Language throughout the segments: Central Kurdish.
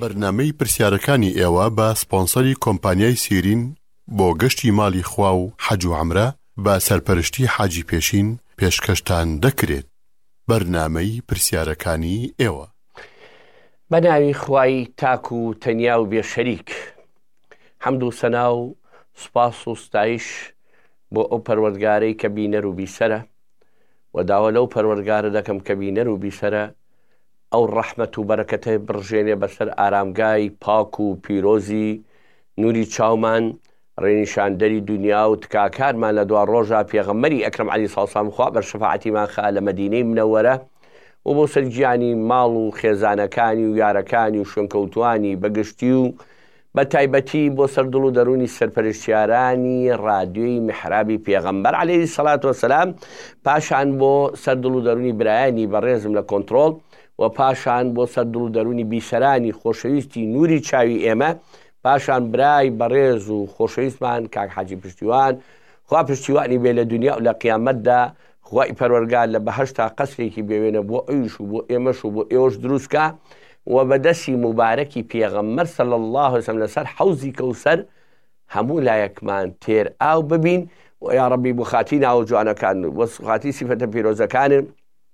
بەرنامەی پرسیارەکانی ئێوە بە سپۆنسەری کۆمپانیای سیرین بۆ گەشتی ماڵی خوا و حەج و عومرە بە سەرپەرشتی حاجی پێشین پێشکەشتان دەکرێت. بەرنامەی پرسیارەکانی ئێوە بە ناوی خوای تاک و تەنیا و بێشەریک، حەمد و سەنا و سوپاس و ستایش بۆ ئەو پەروەردگارەی کە بینەر و بیسەرە، و داوا لەو پەروەردگارە دەکەم کە بینەر و بیسەرە ئەو ڕەحمەت و بەرەکەتە بڕژێنێ بەسەر ئارامگای پاک و پیرۆزی نوری چاومان، ڕێنیشاندەری دنیا و تکاکارمان لە دوا ڕۆژە پێغەمبەری ئەکرەم عەلەیهی سڵاو وسەلام خوا بەرشەفاعەتیمان خا لە مەدینەی منەوەرە و بۆ سەرگیانی ماڵ و خێزانەکانی و یارەکانی و شوێنکەوتوانی بەگشتی و بە تایبەتی بۆ سەردڵ و دەرونی سەرپەرشتیارانی ڕادیۆی میحرابی پێغەمبەر عەلەیهی سەڵات وەسەلام، پاشان بۆ سەردڵ و دەرونی برایانی بەڕێزم لە کۆنتڕۆڵ، و پاشان بۆ سەردڵ و دەرونی بیسەرانی خۆشەویستی نوری چاوی ئێمە، پاشان برای بەڕێز و خۆشەویستمان کاک حاجی پشتیوان، خوا پشتیوانی بێ لە دنیا و لە قیامەتدا، خوای پەروەردگار لە بەهەشتا قەسرێکی بێوێنە بۆ ئەویش و بۆ ئێمەش و بۆ ئێوەش دروستکە، و بەدەستی مبارەکی پێغەمبەر صلی الله علیه وسلم لەسەر حەوزی کەوسەر هەموو لایەکمان تێر ئاو ببین، و یا ڕەبی بۆ خاتی ناو جوانەکان و خاتی سیفەتە پیرۆزەکانن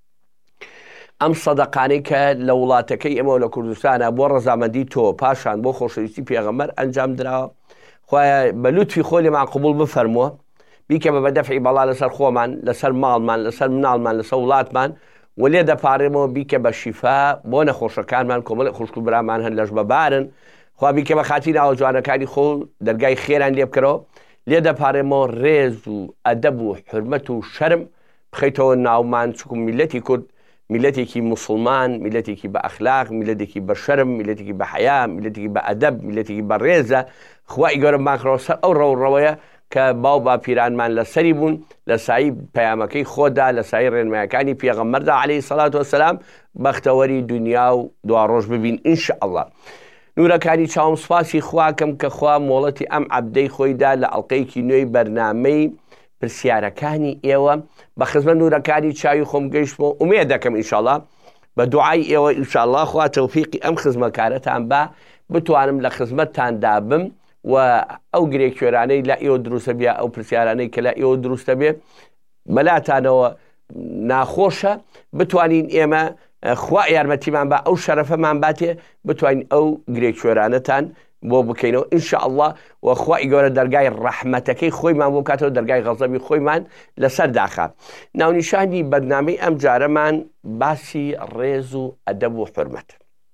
ئەم سەدەقانەی کە لە وڵاتەکەی ئێمە و لە کوردستانە بۆ ڕەزامەندی تۆ پاشان بۆ خۆشەویستی پێغەمبەر ئەنجام درراوە، خوایە بە لوتفی خۆ لێمان قبوڵ بفەرمووە، بیکە بە بەدەفعی بەڵا لەسەر خۆمان، لەسەر ماڵمان، لەسەر مناڵمان، لەسەر وڵاتمان، و لێ دەپارێمەوە بیکە بە شیفا بۆ نەخۆشەکانمان، کۆمەڵی خوشک و برامان هەن لەش بەبارن، خوا بیکە بە خاتی ناوە جوانەکانی خۆ دەرگای خێران لێ بکەرەوە، لێ دەپارێمەوە ڕێز و ئەدەب و حورمەت و شەرم بخەیتەوە ناومان، چکو میلەتی کورد میلەتێکی موسڵمان، میلەتێکی بە ئەخلاق، میلەتێکی بە شەرم، میلەتێکی بە حەیا، میلەتێکی بە ئەدەب، میلەتێکی بە ڕێزە. خوای گەورە ماکڕەوە سەر ئەو ڕەوڕەوەیە کە باو باپیرانمان لەسەری بوون لە سایی پەیامەکەی خۆدا، لە سایی ڕێنمایەکانی پێغەمبەردا عەلەیهی سەڵات وەسەلام، بەختەوەری دنیا و دوا ڕۆژ ببین ئینشاءالله. نورەکانی چاوم سوپاسی خواکەم کە خوا مۆڵەتی ئەم عەبدەی خۆیدا لە ئەڵقەیەکی نوێی بەرنامەی پرسیارەکانی ئێوە بە خزمەت نورەکانی چاوی خۆم گەیشتمەوە، ئومێد دەکەم ئینشاءالله بە دوعای ئێوە ئینشاءالله خوا تەوفیقی ئەم خزمەتکارەتان بە بتوانم لە خزمەتتاندا بم، و ئەو گرێکوێرانەی لە ئێوە دروستە بێ، ئەو پرسیارانەی کە لە ئێوە دروستە بێ بەلاتانەوە ناخۆشە، بتوانین ئێمە خوا یارمەتیمان بە ئەو شەرەفەمان باتێ، بتوانین ئەو گرێکوێرانەتان بۆ بکەینەوە ئینشاءالله، و خوای گەورە دەرگای ڕەحمەتەکەی خۆیمان بۆ بکاتەوە، دەرگای غەزەبی خۆیمان لەسەر داخا. ناونیشانی بەرنامەی ئەم جارەمان باسی ڕێز و ئەدەب و حورمەت.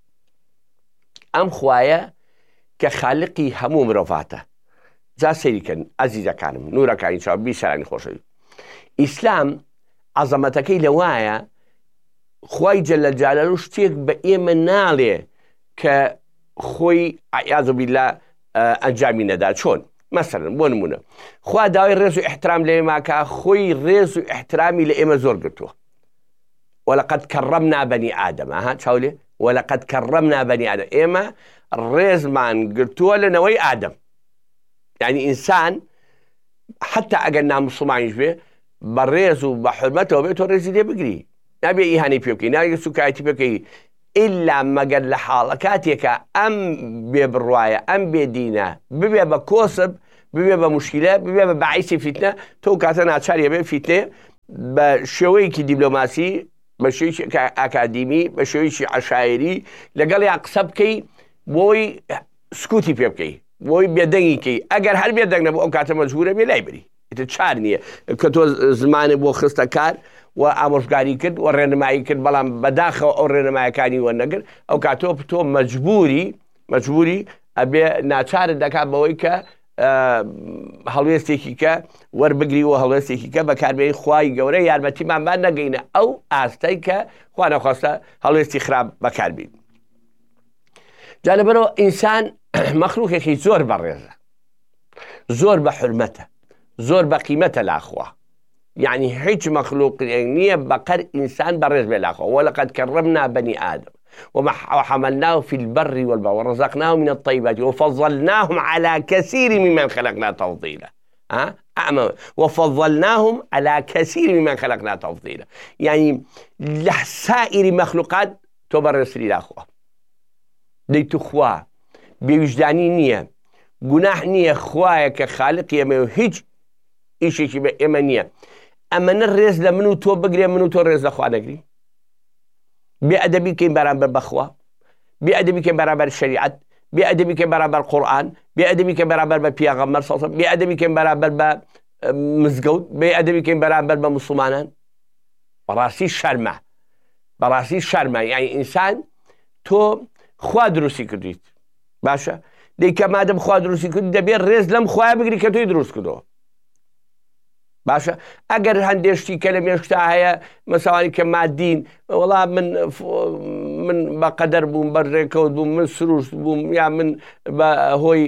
ئەم خوایە کە خالقی هەموو مرۆڤاتە، جا سەیریکەن ئەزیزەکانم، نورەکانی چاو بیسەرانی خۆشەوی، ئیسلام عەزەمەتەکەی لەوایە خوای جەلە جەلالوو شتێک بە ئێمە ناڵێ کە خۆی عیاذ بالله ئەنجامی نەدا. چۆن؟ مەسەڵەن بۆ نمونە خوا داوای ڕێز و ئیحترام لە ئێماکە، خۆی ڕێز و ئیحترامی لە ئێمە زۆر گرتووە، وەلەقەد کەڕەمنا بەنی ئادەم، چاولێ وەلەقەد کەڕەمنا بەنی ئادەم، ئێمە ڕێزمان گرتووە لەنەوەی ئادەم، یعنی ئینسان حتا ئەگەر ناموسڵمانیش بێ بە ڕێز و بە حورمەتەوە بێت تۆ ڕێزی لێ بگری، نابێ ئیهانەی پێ بکەی، نابێ سوکایەتی پێ بکەی، ئیلا مەگەر لە حاڵە کاتێکە ئەم بێ بڕوایە، ئەم بێدینە ببێ بە کۆسب، ببێ بە موشکیلە، ببێ بە بەعیسی فیتنە، تۆ کاتە ناچاریە بێ فیتنێ بە شێوەیەکی دیبلۆماسی، بە شێوەیەکی ئاکادیمی، بە شێوەیەکی عەشایری لەگەڵ یا قسە بکەی بۆی سکوتی پێ بکەی، بۆی بێدەنگی کەی، ئەگەر هەر بێدەنگ نەبوو ئەو کاتە مەجبورە بێ لای بری، ئیتر چار نییە کە تۆ زمانێ بۆ خستە کار و ئامۆژگاری کرد و ڕێنمایی کرد، بەڵام بەداخەوە ئەو ڕێنمایەکانی وەرنەگرت، ئەو کاتۆ تۆ مەجبوری ئەبێ ناچارت دەکات بەوەی کە هەڵوێستێکی کە وەربگری و هەڵوێستێکی کە بەکاربێنی خوای گەورە یارمەتیمان با نەگەینە ئەو ئاستەی کە خوا نەخواستە هەڵوێستی خراپ بەکاربین. جا لەبەرەوە ئینسان مەخلوقێکی زۆر بەڕێزە، زۆر بە حورمەتە، زۆر بە قیمەتە لاخوا، يعني هیچ مەخلوق نییە بەقەر ئینسان بەڕێز بێ لاخوا. وەلەقەد کەڕەمنا بەنی ئادەم وحملناه في البر والبحر ورزقناه من الطيبات وفضلناهم على كثير ممن خلقنا تفضيلا. وفضلناهم على كثير ممن خلقنا تفضيلا، يعني لسائر مخلوقات تبرز لله. دەی تو خوا بێویژدانی نییە گوناح نییە خوایە کە خالقی ئێمە و هیچ ئیشێکی بە ئێمە نییە ئەمەنە ڕێز لە من و تۆ بگرێ من و تۆ ڕێز لە خوا نەگری بێئەدەبی بکەین بەرامبەر بەخوا بێئەدەبی بکەین بەرامبەر شەریعەت بێئەدەبی بکەین بەرامبەر قورئان بێئەدەبی بکەین بەرامبەر بە پیاغەمبەر سەڵ سەڵم بێئەدەبی بکەین بەرامبەر بە مزگەوت بێئەدەبی بکەین بەرامبەر بە موسڵمانان بەڕاستی شەرمە بەڕاستی شەرمە یعنی ئینسان تۆ خوا دروستی کردیت باشە دەیکە مادەم خوا دروستی کرد دەبێت ڕێز لەم خوایە بگری کە تۆی دروست کردەوە باشە ئەگەر هەندێشتی کە لە مێشکتا هەیە مەساوانی کە مادین وەڵا من بە قەدەر بووم بەڕێکەوت بووم من سروشت بووم یا من بە هۆی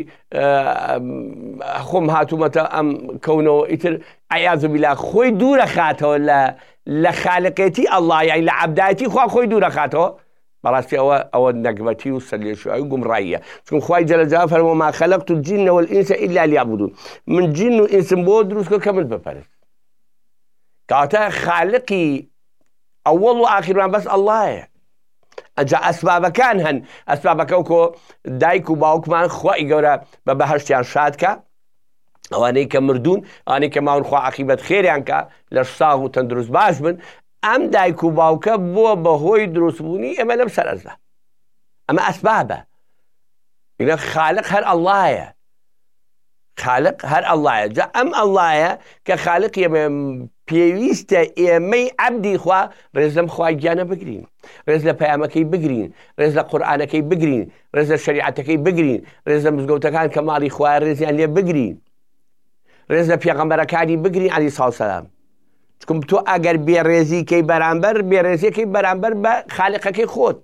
خۆم هاتوومەتە ئەم کەونەوە ئیتر عیاذ بالله خۆی دوورە خاتەوە لە خالقێتی ئەڵڵا یعنی لە عەبدایەتی خوا خۆی دوورە خاتەوە بەڕاستی ئەوە نەگبەتی و سەرلێشوایی و گومڕاییە چون خوای جەلەجەلالە فەرمووە ما خەلەقت الجن والئینس إلا لیعبودون من جن و ئینسم بۆ دروست کردم کە من بپەرست کەواتە خالقی ئەوەڵ و ئاخیرمان بەس ئەڵڵایە ئەجا ئەسبابەکان هەن ئەسبابەکە وەکۆ دایک و باوکمان خوای گەورە بە بەهەشتیان شادکە ئەوانەی کە مردوون ئەوانەی کە ماون خوا عاقیبەت خێریان کە لە ساغ و تەندروست باش بن ئەم دایک و باوکە بووە بەهۆی دروستبوونی ئێمە لەم سەر ئەرزە ئەمە ئەسبابە خالق هەر ئەڵڵایە خالق هەر ئەڵڵایە جا ئەم ئەڵڵایە کە خالقی ئێمە پێویستە ئێمەی عەبدی خوا ڕێز لەم خوای گیانە بگرین ڕێز لە پەیامەکەی بگرین ڕێز لە قورئانەکەی بگرین ڕێز لە شەریعەتەکەی بگرین ڕێز لە مزگەوتەکان کە ماڵی خوایە ڕێزیان لێ بگرین ڕێز لە پێغەمبەرەکانی بگرین عەلەیهی سەڵاتو وسەلام چکم تۆ ئەگەر بێڕێزیکەی بەرامبەر بێڕێزیەکەی بەرامبەر بە خالقەکەی خۆت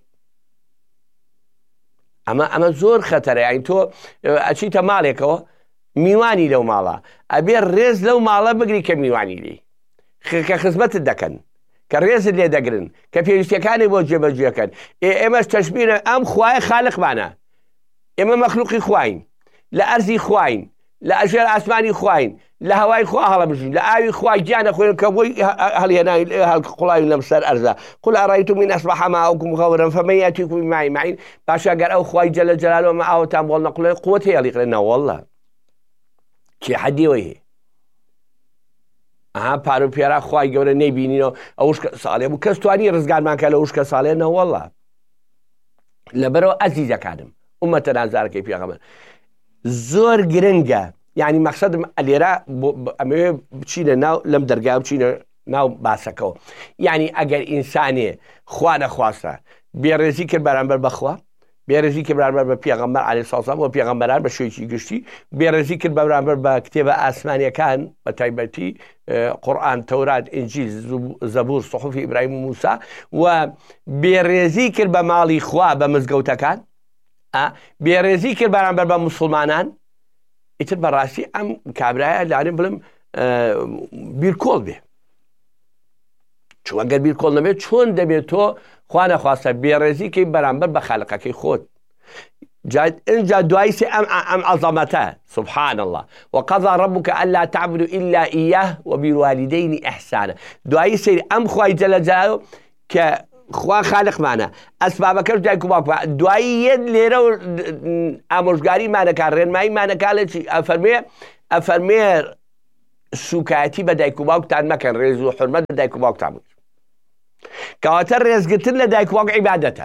ئەمە زۆر خەتەرە یعنی تۆ ئەچیتە ماڵێکەوە میوانی لەو ماڵە ئەبێ ڕێز لەو ماڵە بگری کە میوانی لێی کە خزمەتت دەکەن کە ڕێزت لێ دەگرن کە پێویستیەکانی بۆ جێبەجێکەن ئێمەش تەشبیهە ئەم خوایە خالقمانە ئێمە مەخلوقی خواین لە ئەرزی خواین لە ئەژێر ئاسمانی خواین لە هەوای خوا هەڵەبژین لە ئاوی خوا گیانە خوێن کە بۆی هەڵهێناوی قوڵاوی لەم سەر ئەرزە قل ئەڕەیتم إن أصبح ماؤكم غورا فمن يأتيكم بماء معين باشا ئەگەر ئەو خوای جەلە جەلالوە مە ئاوتان بۆڵ نەقڵێ قووەت هەیە هەڵیقرێنەوە وەڵڵا چی حەدیەوەی هەیە ئەها پار و پێرا خوای گەورە نەیبینینەوە ئەوش ساڵێ بوو کەس توانی ڕزگارمان کە لەوش کە ساڵێنەوە وەڵڵا لەبەرەوە ئەزیزەکانم ئومەتە نازارەکەی پێغەمبەر زۆر گرنگە یعنی مەقسەدم لێرە ئەمەوێ بچینە ناو لەم دەرگا بچینە ناو باسەکەەوە یعنی ئەگەر ئینسانێ خوا نەخواستە بێڕێزی کرد بەرامبەر بەخوا بێڕێزی کرد بەرامبەر بە پێغەمبەر عەلەیهی سەڵاتو وسەلام و پێغەمبەران بە شێوەیەکی گشتی بێڕێزی کرد بەرامبەر بە کتێبە ئاسمانیەکان بە تایبەتی قورئان تەورات ئینجیل زەبوور سوحوفی ئیبراهیم و موسا و بێڕێزی کرد بە ماڵی خوا بە مزگەوتەکان بێڕێزی کرد بەرامبەر بە موسڵمانان ئیتر بەڕاستی ئەم کابرایە لاێن بڵم بیرکۆڵ بێ چون ئەگەر بیرکۆڵ نەبێت چۆن دەبێت تۆ خوا نەخواستە بێڕێزیکەی بەرامبەر بە خالقەکەی خۆت اینجا دوای سێ ئەم عەزەمەتە سبحان الله وقضى ربك ألا تعبدوا إلا إياه وبالوالدين إحسانا دوای سێ ئەم خوای جەلە جەلالۆ کە خوا خالقمانە ئەسبابەکەش دایک و باوکە دوایی یەک لێرە و ئامۆژگاریمانەکە ڕێنماییمانەکە لە چی ئەفەرمێ سوکایەتی بە دایک و باوکتان مەکەن ڕێز و حورمەت بە دایک و باوکتان بکەن کەواتە ڕێزگرتن لە دایک و باوک عیبادەتە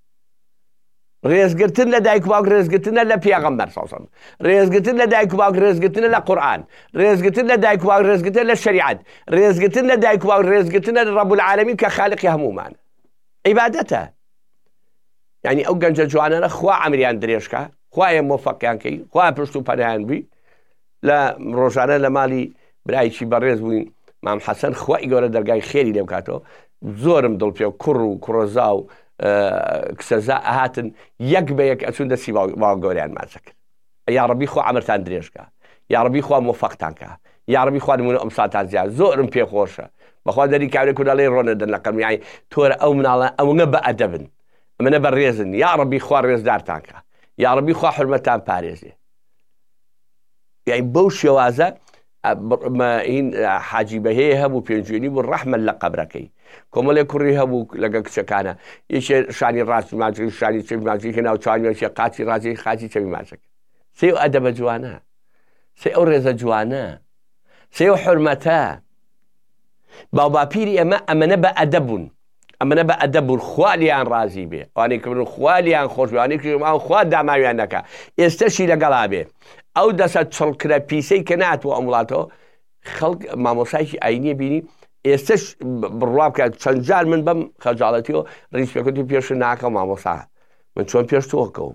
ڕێزگرتن لە دایک و باوک ڕێزگرتنە لە پێغەمبەر سەڵ سەڵم ڕێزگرتن لە دایک و باوک ڕێزگرتنە لە قورئان ڕێزگرتن لە دایک و باوک ڕێزگرتن لە شەریعەت ڕێزگرتن لە دایک و باوک ڕێزگرتنە لە ڕەب العالەمین کە خالقی هەموومان عیبادەتە یعنی ئەو گەنجە جوانانە خوا عەمریان درێژکە خوایە مۆفەقیان کەی خوا پشت و پەناهیان بی لە ڕۆژانە لە ماڵی برایکی بەڕێز بووین مام حەسەن خوای گەورە دەرگای خێری لێ بکاتەوە زۆرم دڵ پێ و کوڕ و کوڕەزا و کسەزا ئەهاتن یەک بە یەک ئەچون دەستی باوک گەوریان ماچە کرد یا ڕەبی خوا عەمرتان درێژکە یا ڕەبی خوا مۆفەقتان کە یا ڕەبی خوا نمونە ئەمساتان زیاد زۆرم پێخۆشە بەخوا دەری کاورێک و دەڵێ ڕۆنەدەن لە قەڵمی یعنی تۆرە ئەو مناڵە ئەوەنە بە ئەدەبن ئەمەنە بە ڕێزن یا ڕەبی خوا ڕێزدارتان کە یا ڕەبی خوا حورمەتتان پارێزێ یعنی بەو شێوازە این حاجی بەهەیە هەبوو پێنجێنی بوو ڕەحمەت لە قەبرەکەی کۆمەڵێک کوڕی هەبوو لەگە کچەکانە یەکێ شانی ڕاستی ماچەکە شانی چەوی ماچەکە ناو چاوانێکی قاچی ڕازی خاچی چەوی ماچەکە سێ ئەو ئەدەبە جوانە سێ ئەو ڕێزە جوانە سێ ئەو حورمەتە باوباپیری ئەمەنە بە ئەدەب بوون ئەمەنە بە ئەدەب بوون خوا لیان ڕازی بێ ئەوانەی خوا لیان خۆش بێ ئەوانەی خوا داماویان نەکا ئێستاشی لەگەڵا بێ ئەو دەسە چڵکرە پیسەی کە ناتوە ئەم وڵاتەوە خەڵک مامۆسایکی ئاینیە بینی ئێستش بڕوا بکە چەند جار من بەم خەجاڵەتیەوە ڕیسپێکەتی پێش ناکە مامۆسا من چۆن پێش تۆکەوم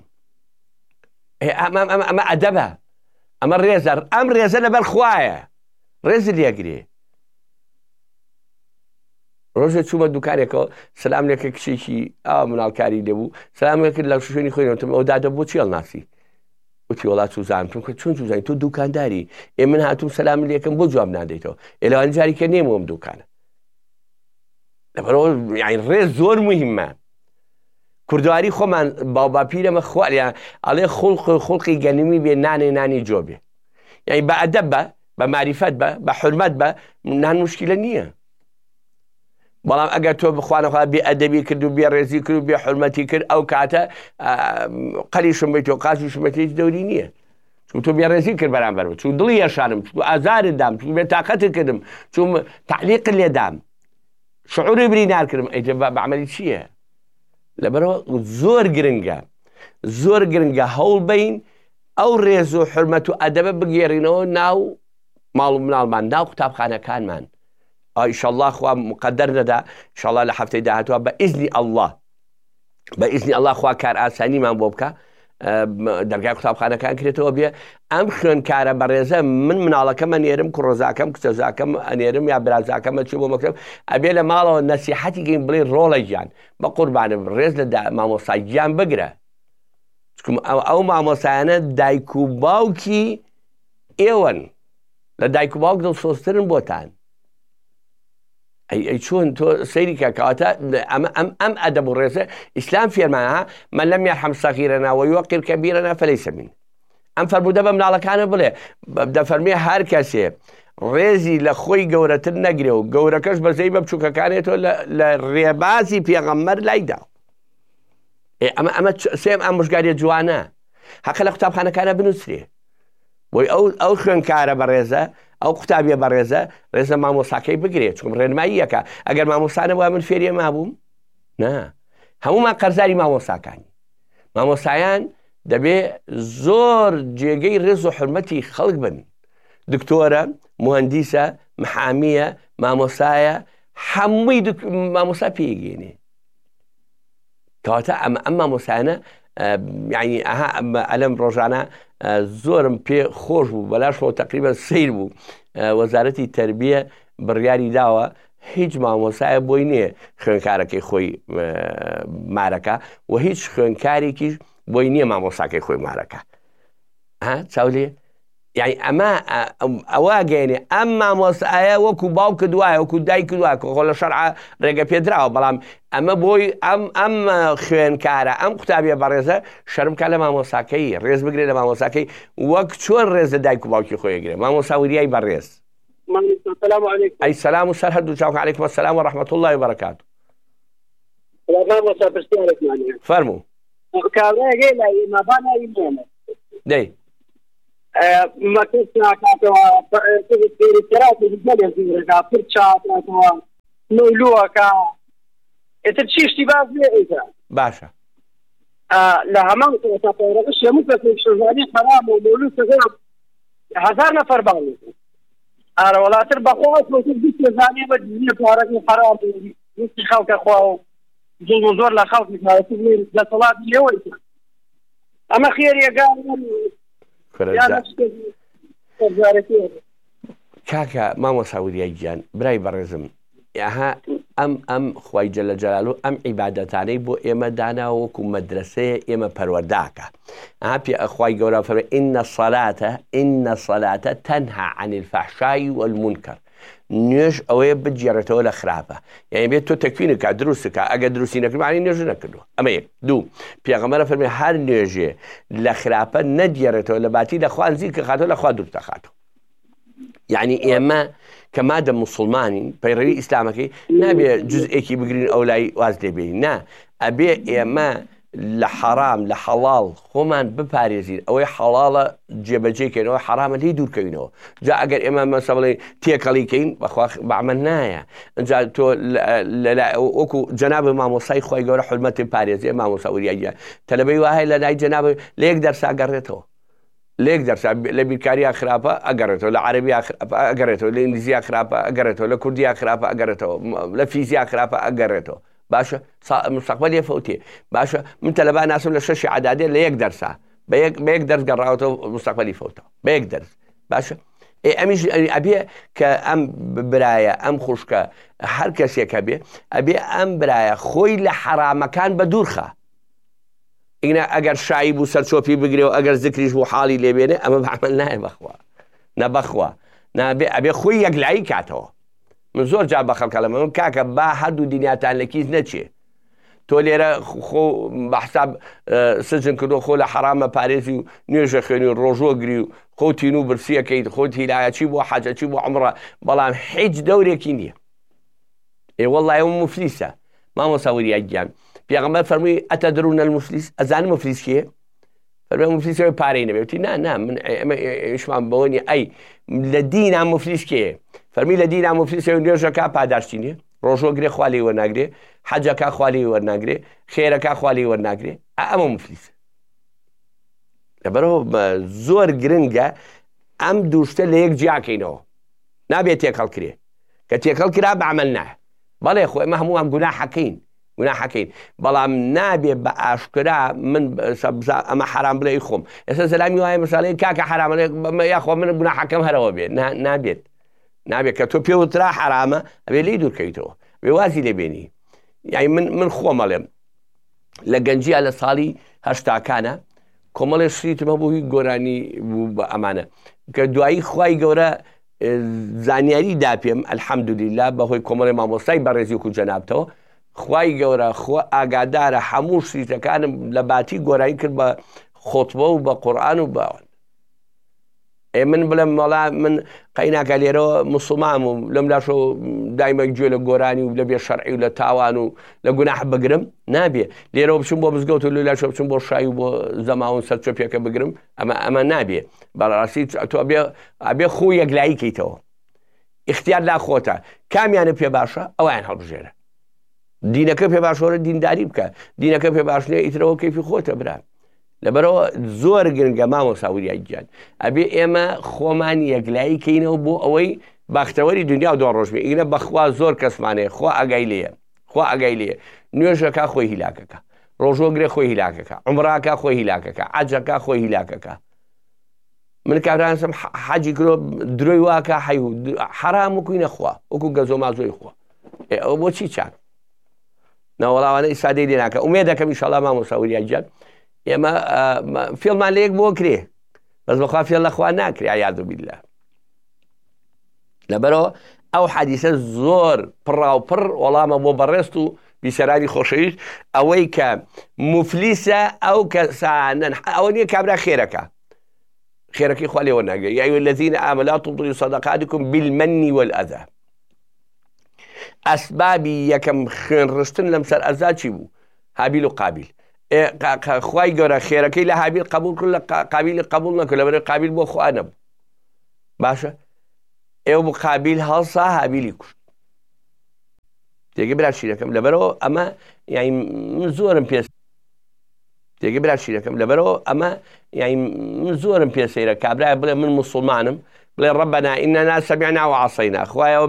ئەمە ئەدەبە ئەمە ڕێزە ئەم ڕێزە لەبەر خوایە ڕێز لێگرێ ڕۆژێ چوومە دوکانێکەوە سلام لێکە کچێکی ئاوا مناڵکاری لێبوو سلام کرد لە شوێنی خۆینەوەتم ئەو دادە بۆچی هەڵناسی وتی وڵات سوزانتم کە چۆن سوزانی تۆ دوکانداری من هاتوو سلام لێکم بۆ جواب نادەیتەوە ئێلەوان جاریکە نێمەوەم دوکانە لەبەرەوە یعنی ڕێز زۆر موهیمە کوردواری خۆمان باوباپیرەمە خوالیان ئەڵێ خوڵقی گەنمی بێ نانێ نانی جۆ بێ یعنی بە ئەدەب بە معریفەت بە حورمەت بە نان موشکیلە نییە بەڵام ئەگەر تۆ بخوانەخوا بێ ئەدەبی کرد و بێ ڕێزی کرد و بێ حورمەتی کرد ئەو کاتە قەلیشم بیتەوە قاچیشم بێتی دەوری نییە چون تۆ بێ ڕێزی کرد بەرامبەر چون دڵی هێشانم چون ئازارت دام چون بێ تاقەتت کردم چون تعلیقت لێدام شعوری برینار کردم ئەیتە بە عەمەلی چییە لەبەرەوە زۆر گرنگە هەوڵ بین ئەو ڕێز و حورمەت و ئەدەبە بگێڕینەوە ناو ماڵ و مناڵمان ناو قوتابخانەکانمان ئیشەڵڵا خوا مقەدەر نەدا ئیشەڵڵا لە هەفتەی داهاتوە بە ئیزنی ئەڵڵا خوا کار ئاسانیمان بۆ بکە دەرگای قوتابخانەکان کرێتەوە بێ ئەم خوێندکارە بەڕێزە من مناڵەکەمە نێرم کوڕۆزاکەم کچەزاکەم ئەنێرم یا برازاکەمە چی بۆ مەکتەب ئەبێ لە ماڵەوە نەسیحەتی گەین بڵێ ڕۆڵە گیان بە قوربانم ڕێز لە مامۆستای گیان بگرە ئەو مامۆسایانە دایک و باوکی ئێوەن لە دایک و باوک دڵسۆزترن بۆتان ئەی چۆن تۆ سەیری کەکەواتە ئەم ئەدەب و ڕێزە ئیسلام فێرمانە من لەم یەرحەم سەغیرەنا وەیوەقیر کەبیرەنا فەلەیسە من ئەم فەرموودە بە مناڵەکانە بڵێ دەفەرمێ هەر کەسێ ڕێزی لە خۆی گەورەتر نەگرێ و گەورەکەش بەزەی بە بچووکەکانێتەوە لە ڕێبازی پێغەمبەر لایدا ئەمە سێم ئەم مژگاریە جوانە حەقە لە قوتابخانەکانە بنووسرێ بۆی ئەو خوێندکارە بەڕێزە ئەو قوتابیە بەڕێزە ڕێزە مامۆساکەی بگرێت چون ڕێنماییەکە ئەگەر مامۆسانە وای من فێریە مابووم نا هەمومان قەرزاری مامۆساکانی مامۆسایان دەبێ زۆر جێگەی ڕێز و حورمەتی خەڵک بن دکتۆرە موهەندیسە محامیە مامۆسایە هەمووی مامۆسا پێگەێنێ کەواتە ئەم مامۆسایانە یعنی ئەلەم ڕۆژانە زۆرم پێ خۆش بوو بەلاشەوە تقریبا سیر بوو وەزارەتی تەربیە بڕیاری داوە هیچ مامۆسایە بۆی نییە خوێنکارەکەی خۆی مارەکە و هیچ خوێنکارێکیش بۆی نییە مامۆساکەی خۆی مارەکە چاولێ یعنی ئەوە گەێنێ ئەم مامۆسایە وەکو باوکە دوایە وەکو دایک دوایە خۆ لە شەرع ڕێگە پێدراوە بەڵام ئەمە بۆی ئەم خوێنکارە ئەم قوتابیە بەڕێزە شەرمکە لە مامۆساکەی ڕێز بگرێت لە مامۆساکەی وەک چۆن ڕێز لە دایک و باوکی خۆیگرێت مامۆساوریای بەڕێز ئەی سەلام و سەر هەردوو چاوکە عەلەیکم السەلام وەڕەحمەتوڵڵی وبەرەکاتوه فەرموو دەی ما كنا كاتوا في التراث الجديد في رجع فرشة نولوها كا ترشيش تباز ليه باشا لها منطقة تطور الشيء ممكن في شغالي حرام ومولود تغير 1000 نفر بالي أنا ولا تربى خواص وتبدي تزاني بدي فارق حرام نسي خالك أخوه جل زور لا خالك ما تقول ده صلاة اليوم أما خير يا قال کاکە مامۆساوریای گیان برای بەڕێزم ئەها ئەم خوای جەلە جەلالوو ئەم عیبادەتانەی بۆ ئێمە داناوە وەکو مەدرسەیە ئێمە پەروەرداکە ئەها پێ خوای گەورە فەرمێ ئین الصەلاتە تەنها عن الفەحشاء والمونکەر نوێژ ئەوەیە بگێڕێتەوە لە خراپە یعنی بێت تۆ تەکوینت کا دروستکە ئەگە دروستی نەکرد معنی نوێژ نەکردووە ئەمە یەک دوو پێغەمبەر فەرمێ هەر نوێژێ لە خراپە نەدێڕێتەوە لە باتی لە خوا نزیکە خاتەوە لە خوا دوور دەخاتەوە یعنی ئێمە کە مادە مسلمانین پەیڕەوی ئیسلامەکەی نابێ جزئێکی بگرین ئەو لای واز لێبێنین نا ئەبێ ئێمە لە حەرام لە حەڵاڵ خۆمان بپارێزین ئەوەی حەڵاڵە جێبەجێکەوە حەرامە لێی دوورکەوینەوە جا ئەگەر ئێمە مەسە بڵێ تێکەڵیکەین بەخوا بەعمل نایە ئەجا تۆ وەکو جەنابە مامۆسای خۆی گەورە حورمەتی پارێزیە مامۆسا وریاییە تەلەبەی وایە لە لای جەنابە لە یەک دەرسا گەڕێتەوە لە یەک دەرسا لە بیرکاریە خراپە ئەگەڕێتەوە لە عەرەبیا خراپە ئەگەڕێتەوە لە ئینگلیزیا خراپە ئەگەڕێتەوە لە کوردیا خراپە ئەگەڕێتەوە لە فیزیا خراپە ئەگەڕێتەوە باشە مستەقبەلی فەوتێ باشە من تەلەبا ناسم لە 6 عەدادێ لە یەک دەرسا بە یەک دەرس گەڕاوەتەوە مستەقبەلی فەوتەوە بە یەک دەرس باشە ئەمیش ئەبێ کە ئەم برایە ئەم خوشکە هەر کەسێکە بێ ئەبێ ئەم برایە خۆی لە حەرامەکان بە دوورخە ئینە ئەگەر شایی بوو سەرچۆپی بگرێ و ئەگەر زکریش بوو حاڵی لێبێنێ ئەمە بەعمل نایە بەخوا نەبەخوا نابێ ئەبێ خۆی یەکلایی کاتەوە من زۆر جا بە خەڵکە لەمە من کاکە با هەردوو دنیاتان لە کیس نەچێ تۆ لێرە خۆ بەحساب سجن کردو خۆ لە حەرامە پارێزی و نوێژە خوێنی و ڕۆژۆ گری و خۆتین و برسیەکەیت خۆت هیلایەتی بۆ حەجەتی بۆ عومرە بەڵام هیچ دەورێکی نییە وەڵڵای ئەو مفلیسە مامۆستا وریاییان پێغەمبەر فەرمووی ئەتەدرون المفلیس ئەزانم مفلیس کێیە فەرمووی مفلیسەوەی پارەی نەبێ وتی نا من ئێمەشمان بەوە نیە ئەی لە دینە مفلیس کێیە فەرمی لە دینە مفلیسەوەی نوێژەکە پاداشتی نییە ڕۆژۆ گرێ خوا لێی وەرناگرێ حەجەکە خوا لێی وەرناگرێ خێرەکە خوا لێی وەرناگرێ ئەمە مفلیسە لەبەرەوە زۆر گرنگە ئەم دووشتە لە یەک جیاکەینەوە نابێت تێکەڵکرێ کە تێکەڵ کرا بەعمل نایە بەڵێ خۆ ئێمە هەمووان گوناحەکەین بەڵام نابێ بە ئاشکرا من ئەمە حرام بڵێ خۆم ئێستا سەلامی وایە مەساڵەی کاکە حرامە یاخوا من گوناحەکەم هەرەوە بێت نابێت کە تۆ پێوترا حرامە ئەبێ لێی دوورکەیتەوە بێ وازی لێبێنی یعنی من خۆمەڵێم لە گەنجیا لە ساڵی هەشتاکانە کۆمەڵێ شریتمە بۆ هی گۆرانی بوو بە ئەمانە کە دوایی خوای گەورە زانیاری دا پێم ئەلحەمدولیلا بەهۆی کۆمەڵی مامۆستای بەڕێزی وکو جەنابتەوە خوای گەورە خۆ ئاگادارە هەموو شریتەکانم لە باتی گۆرایی کرد بە خۆتبە و بە قورئان و باوان من بڵێم مەڵا من قەیناکە لێرەوە مسڵمانم و لەم لاشۆ دایمە گوێ لە گۆرانی و لە بێ شەرعی و لە تاوان و لە گوناح بگرم نابێ لێرەوە بچم بۆ بزگەوت و لاشۆ بچم بۆ شای و بۆ زەماون سەرچۆپێکە بگرم ئەمە نابێ بەڕاستی تۆ ئەبێ خۆی یەکلایی کەیتەوە اختیار لا خۆتە کامیانە پێ باشە ئەویان هەڵبژێرە دینەکە پێ باشۆرە دینداری بکە دینەکە پێ باش نییە ئیترەوە کەیفی خۆتە برا لەبەرەوە زۆر گرنگە مامۆستا وریاییان ئەبێ ئێمە خۆمان یەکلایی کەینەوە بۆ ئەوەی باختەوەری دنیا و دۆ ڕۆژبێ ئینە بەخوا زۆر کەسمانەیە خوا ئەگای لێیە نوێژەکە خۆی هیلاکەکە ڕۆژۆگرێ خۆی هیلاکەکە عومراکە خۆی هیلاکەکە عەجەکە خۆی هیلاکەکە من کابرانسم حەجی کرۆ درۆی واکە حەرام وکوینە خوا وەکو گەزۆ مازۆی خوا ئەوە بۆچی چاک ناوەڵاوانە ئیسادەی لێ ناکە ئومێ دەکەم ئینشەڵڵا مامۆستا وریاییان ئێمە فێڵمان لە یەک بۆ کرێ بەس بەخوا فێڵ لەخوا ناکرێ عیاذ بالله لەبەرەوە ئەو حەدیسە زۆر پڕاوپڕ وەڵامە بۆ بەڕێست و بیسەرانی خۆشەویست ئەوەی کە مفلیسە ئەو کەسانن ئەوە نییە کابرا خێرەکەی خوا لێ وەرناگرێ یا ئەیها الذین آمنوا لا تبطلوا صدقاتکم بالمن والأذى ئەسبابی یەکەم خوێنڕشتن لەم سەر ئەزا چی بوو هابیل و قابیل خوای گەورە خێرەکەی لە هابیل قبول کرد لە قابیل قبول نەکرد لەبەرەوەی قابیل بۆ خوا نەبوو باشە ئێوە بوو قابیل هەڵسا هابیلی کوشت تێگەی برا شیرەکەم لەبەرەوە ئەمە یعنی من زۆرم پێ تێگەی برا شیرەکەم لەبەرەوە ئەمە یعنی من زۆرم پێسەیرە کابرایە بڵێ من موسڵمانم بڵێ ڕەبەنا ئینەنا سەمیعنا وعەسەینا خوایەوە